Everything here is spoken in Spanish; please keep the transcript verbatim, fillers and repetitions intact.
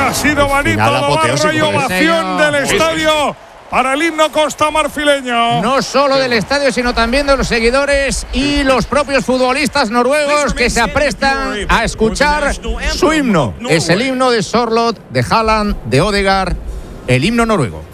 Ha sido Manito Navarro y ovación del estadio para el himno costamarfileño. No solo del estadio, sino también de los seguidores y los propios futbolistas noruegos que se aprestan a escuchar su himno. Es el himno de Sørloth, de Haaland, de Ødegaard, el himno noruego.